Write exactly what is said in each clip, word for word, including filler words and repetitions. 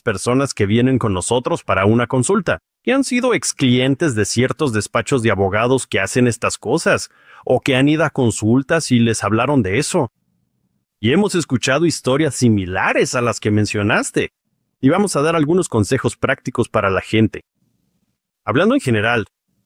personas que vienen con nosotros para una consulta, que han sido exclientes de ciertos despachos de abogados que hacen estas cosas, o que han ido a consultas y les hablaron de eso. Y hemos escuchado historias similares a las que mencionaste. Y vamos a dar algunos consejos prácticos para la gente. Hablando en general,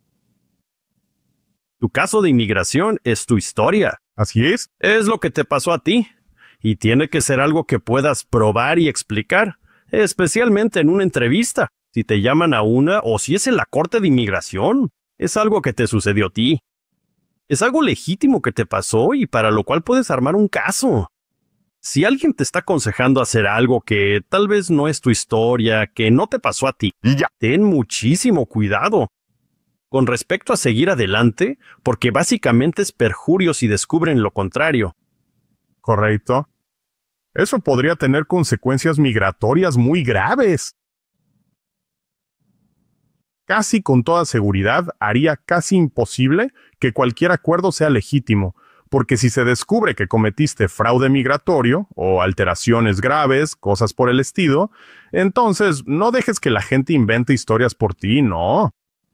tu caso de inmigración es tu historia. Así es. Es lo que te pasó a ti. Y tiene que ser algo que puedas probar y explicar, especialmente en una entrevista. Si te llaman a una o si es en la corte de inmigración, es algo que te sucedió a ti. Es algo legítimo que te pasó y para lo cual puedes armar un caso. Si alguien te está aconsejando hacer algo que tal vez no es tu historia, que no te pasó a ti, Y ya. ten muchísimo cuidado con respecto a seguir adelante, porque básicamente es perjurio si descubren lo contrario. Correcto. Eso podría tener consecuencias migratorias muy graves. Casi con toda seguridad haría casi imposible que cualquier acuerdo sea legítimo, porque si se descubre que cometiste fraude migratorio o alteraciones graves, cosas por el estilo, entonces no dejes que la gente invente historias por ti, no.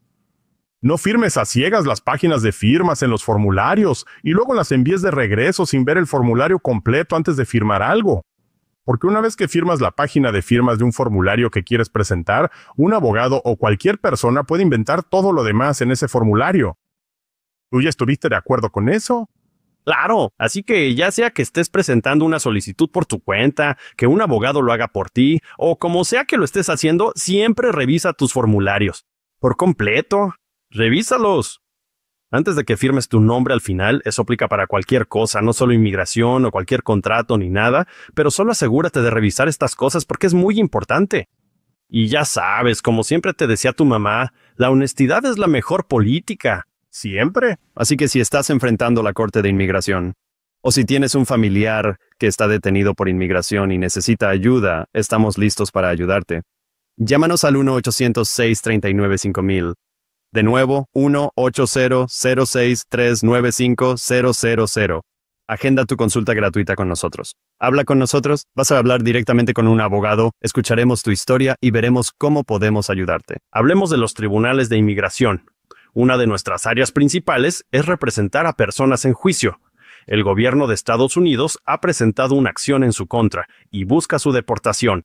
No firmes a ciegas las páginas de firmas en los formularios y luego las envíes de regreso sin ver el formulario completo antes de firmar algo. Porque una vez que firmas la página de firmas de un formulario que quieres presentar, un abogado o cualquier persona puede inventar todo lo demás en ese formulario. ¿Tú ya estuviste de acuerdo con eso? Claro, así que ya sea que estés presentando una solicitud por tu cuenta, que un abogado lo haga por ti, o como sea que lo estés haciendo, siempre revisa tus formularios. Por completo. Revísalos. Antes de que firmes tu nombre al final, eso aplica para cualquier cosa, no solo inmigración o cualquier contrato ni nada, pero solo asegúrate de revisar estas cosas porque es muy importante. Y ya sabes, como siempre te decía tu mamá, la honestidad es la mejor política. Siempre. Así que si estás enfrentando la corte de inmigración, o si tienes un familiar que está detenido por inmigración y necesita ayuda, estamos listos para ayudarte. Llámanos al uno ochocientos, seis tres nueve, cinco mil. De nuevo, uno ochocientos, cero seis tres nueve cinco cero cero cero. Agenda tu consulta gratuita con nosotros. Habla con nosotros, vas a hablar directamente con un abogado, escucharemos tu historia y veremos cómo podemos ayudarte. Hablemos de los tribunales de inmigración. Una de nuestras áreas principales es representar a personas en juicio. El gobierno de Estados Unidos ha presentado una acción en su contra y busca su deportación.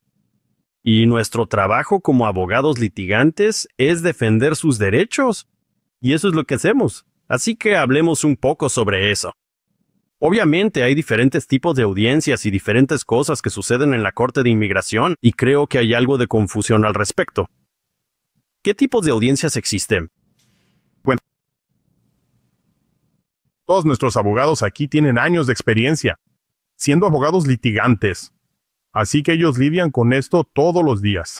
Y nuestro trabajo como abogados litigantes es defender sus derechos. Y eso es lo que hacemos. Así que hablemos un poco sobre eso. Obviamente hay diferentes tipos de audiencias y diferentes cosas que suceden en la Corte de Inmigración, y creo que hay algo de confusión al respecto. ¿Qué tipos de audiencias existen? Bueno, todos nuestros abogados aquí tienen años de experiencia, siendo abogados litigantes. Así que ellos lidian con esto todos los días.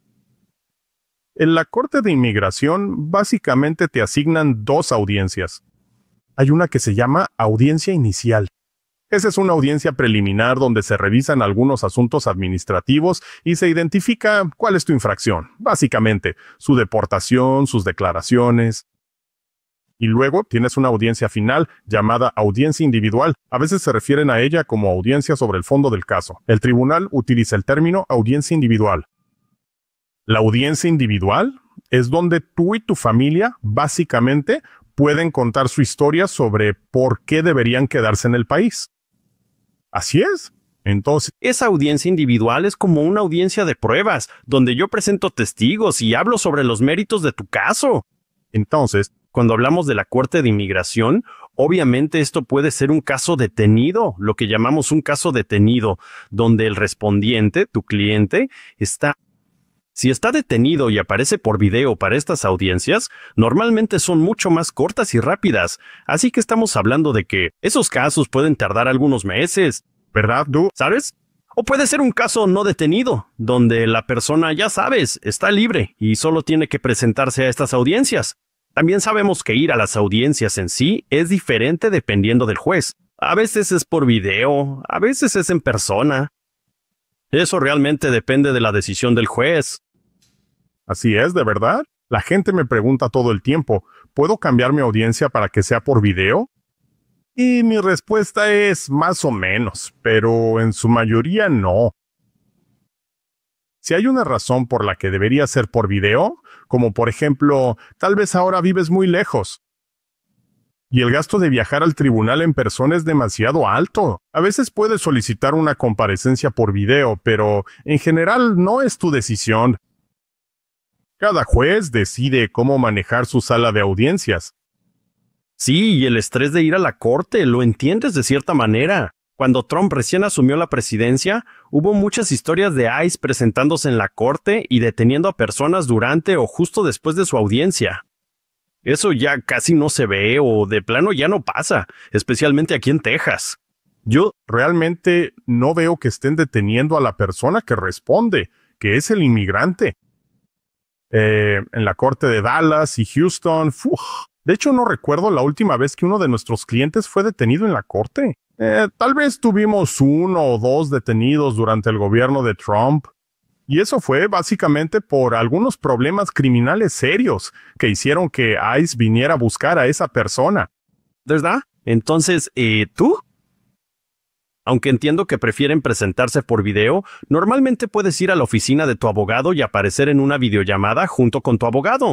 En la Corte de Inmigración, básicamente te asignan dos audiencias. Hay una que se llama audiencia inicial. Esa es una audiencia preliminar donde se revisan algunos asuntos administrativos y se identifica cuál es tu infracción, básicamente, su deportación, sus declaraciones. Y luego tienes una audiencia final llamada audiencia individual. A veces se refieren a ella como audiencia sobre el fondo del caso. El tribunal utiliza el término audiencia individual. La audiencia individual es donde tú y tu familia, básicamente, pueden contar su historia sobre por qué deberían quedarse en el país. Así es. Entonces, esa audiencia individual es como una audiencia de pruebas, donde yo presento testigos y hablo sobre los méritos de tu caso. Entonces, cuando hablamos de la Corte de Inmigración, obviamente esto puede ser un caso detenido, lo que llamamos un caso detenido, donde el respondiente, tu cliente, está... Si está detenido y aparece por video para estas audiencias, normalmente son mucho más cortas y rápidas, así que estamos hablando de que esos casos pueden tardar algunos meses. ¿verdad, Du? ¿Sabes? O puede ser un caso no detenido, donde la persona, ya sabes, está libre y solo tiene que presentarse a estas audiencias. También sabemos que ir a las audiencias en sí es diferente dependiendo del juez. A veces es por video, a veces es en persona. Eso realmente depende de la decisión del juez. Así es, ¿de verdad? La gente me pregunta todo el tiempo, ¿puedo cambiar mi audiencia para que sea por video? Y mi respuesta es más o menos, pero en su mayoría no. Si hay una razón por la que debería ser por video, como por ejemplo, tal vez ahora vives muy lejos, y el gasto de viajar al tribunal en persona es demasiado alto. A veces puedes solicitar una comparecencia por video, pero en general no es tu decisión. Cada juez decide cómo manejar su sala de audiencias. Sí, y el estrés de ir a la corte, lo entiendes de cierta manera. Cuando Trump recién asumió la presidencia, hubo muchas historias de ICE presentándose en la corte y deteniendo a personas durante o justo después de su audiencia. Eso ya casi no se ve o de plano ya no pasa, especialmente aquí en Texas. Yo realmente no veo que estén deteniendo a la persona que responde, que es el inmigrante. Eh, en la corte de Dallas y Houston, uf, de hecho no recuerdo la última vez que uno de nuestros clientes fue detenido en la corte. Eh, tal vez tuvimos uno o dos detenidos durante el gobierno de Trump. Y eso fue básicamente por algunos problemas criminales serios que hicieron que ICE viniera a buscar a esa persona. ¿Verdad? Entonces, ¿y tú? Aunque entiendo que prefieren presentarse por video, normalmente puedes ir a la oficina de tu abogado y aparecer en una videollamada junto con tu abogado.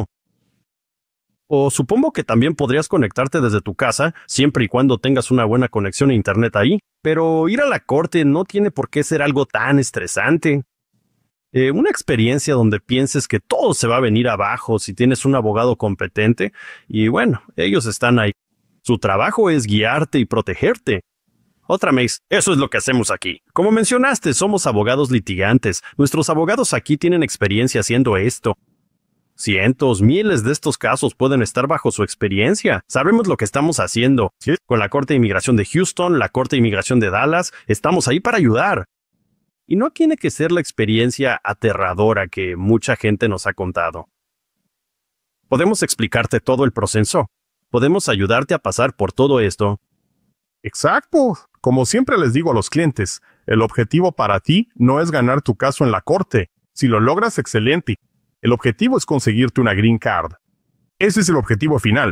O supongo que también podrías conectarte desde tu casa, siempre y cuando tengas una buena conexión a internet ahí. Pero ir a la corte no tiene por qué ser algo tan estresante. Eh, una experiencia donde pienses que todo se va a venir abajo si tienes un abogado competente, y bueno, ellos están ahí. Su trabajo es guiarte y protegerte. Otra vez, eso es lo que hacemos aquí. Como mencionaste, somos abogados litigantes. Nuestros abogados aquí tienen experiencia haciendo esto. Cientos, miles de estos casos pueden estar bajo su experiencia. Sabemos lo que estamos haciendo. ¿Sí? Con la Corte de Inmigración de Houston, la Corte de Inmigración de Dallas, estamos ahí para ayudar. Y no tiene que ser la experiencia aterradora que mucha gente nos ha contado. Podemos explicarte todo el proceso. Podemos ayudarte a pasar por todo esto. Exacto. Como siempre les digo a los clientes, el objetivo para ti no es ganar tu caso en la corte. Si lo logras, excelente. El objetivo es conseguirte una green card. Ese es el objetivo final.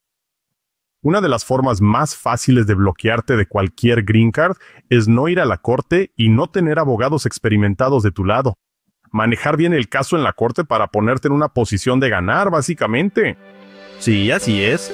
Una de las formas más fáciles de bloquearte de cualquier green card es no ir a la corte y no tener abogados experimentados de tu lado. Manejar bien el caso en la corte para ponerte en una posición de ganar, básicamente. Sí, así es.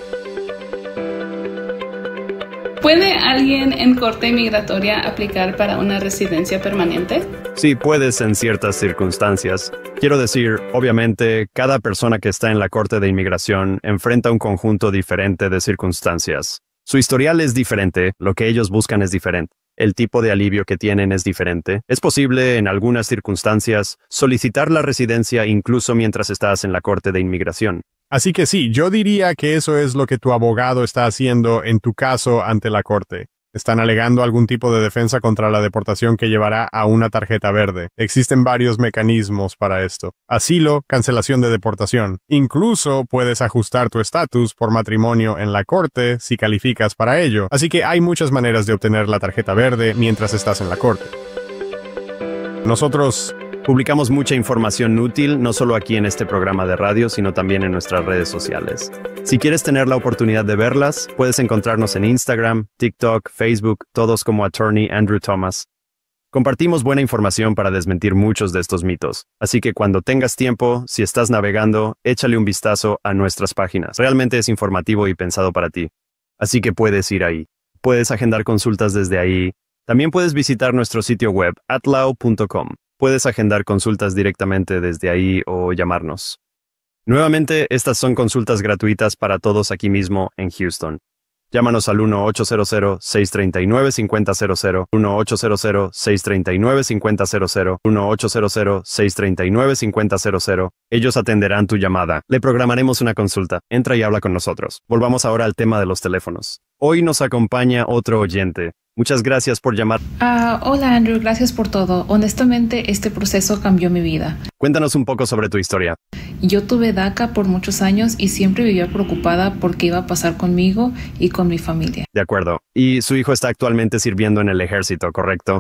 ¿Puede alguien en corte migratoria aplicar para una residencia permanente? Sí, puedes en ciertas circunstancias. Quiero decir, obviamente, cada persona que está en la Corte de Inmigración enfrenta un conjunto diferente de circunstancias. Su historial es diferente, lo que ellos buscan es diferente. El tipo de alivio que tienen es diferente. Es posible, en algunas circunstancias, solicitar la residencia incluso mientras estás en la Corte de Inmigración. Así que sí, yo diría que eso es lo que tu abogado está haciendo en tu caso ante la corte. Están alegando algún tipo de defensa contra la deportación que llevará a una tarjeta verde. Existen varios mecanismos para esto. Asilo, cancelación de deportación. Incluso puedes ajustar tu estatus por matrimonio en la corte si calificas para ello. Así que hay muchas maneras de obtener la tarjeta verde mientras estás en la corte. Nosotros publicamos mucha información útil, no solo aquí en este programa de radio, sino también en nuestras redes sociales. Si quieres tener la oportunidad de verlas, puedes encontrarnos en Instagram, TikTok, Facebook, todos como Attorney Andrew Thomas. Compartimos buena información para desmentir muchos de estos mitos. Así que cuando tengas tiempo, si estás navegando, échale un vistazo a nuestras páginas. Realmente es informativo y pensado para ti. Así que puedes ir ahí. Puedes agendar consultas desde ahí. También puedes visitar nuestro sitio web, atlaw punto com. Puedes agendar consultas directamente desde ahí o llamarnos. Nuevamente, estas son consultas gratuitas para todos aquí mismo en Houston. Llámanos al uno ocho cero cero, seis tres nueve, cinco cero cero cero, uno ocho cero cero, seis tres nueve, cinco cero cero cero, uno ocho cero cero, seis tres nueve, cinco cero cero cero. Ellos atenderán tu llamada. Le programaremos una consulta. Entra y habla con nosotros. Volvamos ahora al tema de los teléfonos. Hoy nos acompaña otro oyente. Muchas gracias por llamar. Uh, hola Andrew, gracias por todo. Honestamente, este proceso cambió mi vida. Cuéntanos un poco sobre tu historia. Yo tuve DACA por muchos años y siempre vivía preocupada por qué iba a pasar conmigo y con mi familia. De acuerdo. Y su hijo está actualmente sirviendo en el ejército, ¿correcto?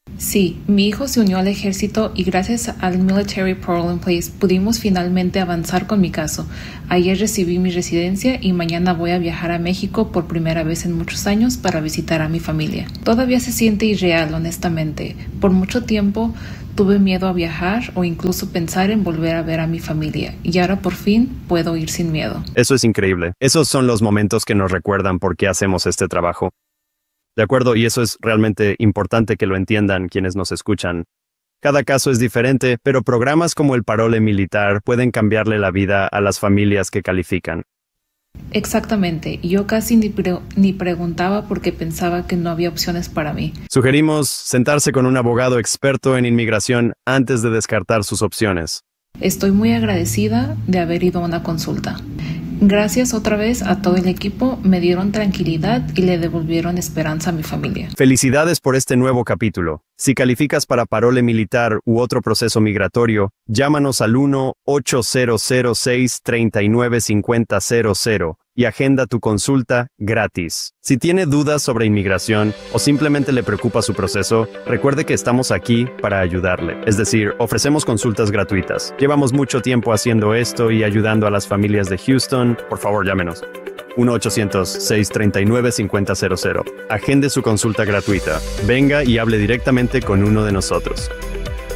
Sí, mi hijo se unió al ejército y gracias al Military Parole in Place pudimos finalmente avanzar con mi caso. Ayer recibí mi residencia y mañana voy a viajar a México por primera vez en muchos años para visitar a mi familia. Todavía se siente irreal, honestamente. Por mucho tiempo tuve miedo a viajar o incluso pensar en volver a ver a mi familia y ahora por fin puedo ir sin miedo. Eso es increíble. Esos son los momentos que nos recuerdan por qué hacemos este trabajo. De acuerdo, y eso es realmente importante que lo entiendan quienes nos escuchan. Cada caso es diferente, pero programas como el Parole Militar pueden cambiarle la vida a las familias que califican. Exactamente, yo casi ni, pre- ni preguntaba porque pensaba que no había opciones para mí. Sugerimos sentarse con un abogado experto en inmigración antes de descartar sus opciones. Estoy muy agradecida de haber ido a una consulta. Gracias otra vez a todo el equipo, me dieron tranquilidad y le devolvieron esperanza a mi familia. Felicidades por este nuevo capítulo. Si calificas para parole militar u otro proceso migratorio, llámanos al uno ocho cero cero seis tres nueve cinco cero cero y agenda tu consulta gratis. Si tiene dudas sobre inmigración o simplemente le preocupa su proceso, recuerde que estamos aquí para ayudarle. Es decir, ofrecemos consultas gratuitas. Llevamos mucho tiempo haciendo esto y ayudando a las familias de Houston. Por favor, llámenos. uno ochocientos seis tres nueve cinco cero cero. Agende su consulta gratuita. Venga y hable directamente con uno de nosotros.